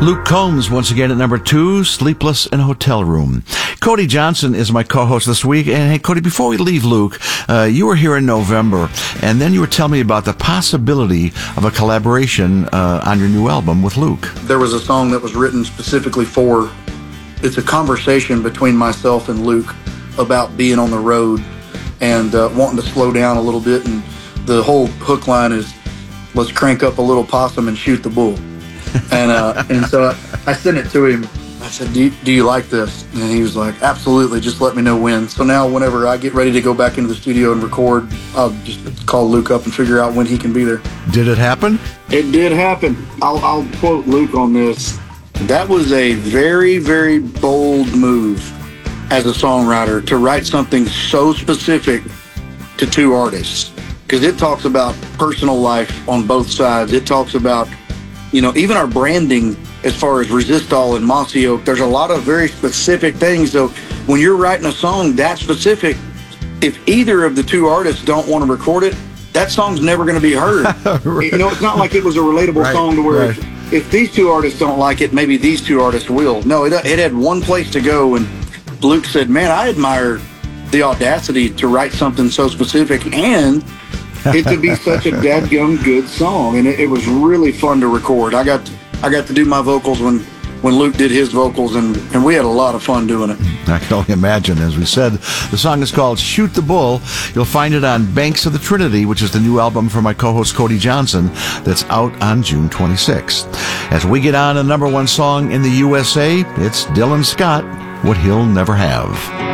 Luke Combs, once again at number 2, Sleepless in a Hotel Room. Cody Johnson is my co-host this week. And hey, Cody, before we leave Luke, you were here in November, and then you were telling me about the possibility of a collaboration on your new album with Luke. There was a song that was written specifically for, it's a conversation between myself and Luke about being on the road and wanting to slow down a little bit. And the whole hook line is, let's crank up a little possum and shoot the bull. And so I sent it to him. I said, do you like this? And he was like, absolutely, just let me know when. So now whenever I get ready to go back into the studio and record, I'll just call Luke up and figure out when he can be there. Did it happen? It did happen. I'll quote Luke on this. That was a very, very bold move as a songwriter to write something so specific to 2 artists. Because it talks about personal life on both sides. It talks about, even our branding as far as Resistol and Mossy Oak, there's a lot of very specific things. So when you're writing a song that specific, if either of the 2 artists don't want to record it, that song's never going to be heard. Right. It's not like it was a relatable song to where if these 2 artists don't like it, maybe these 2 artists will. No, it had one place to go. And Luke said, man, I admire the audacity to write something so specific and it to be such a dadgum good song. And it was really fun to record. I got to do my vocals when Luke did his vocals, and we had a lot of fun doing it. I can only imagine. As we said, the song is called Shoot the Bull. You'll find it on Banks of the Trinity, which is the new album from my co-host Cody Johnson that's out on June 26th. As we get on a number 1 song in the USA, it's Dylan Scott, What He'll Never Have.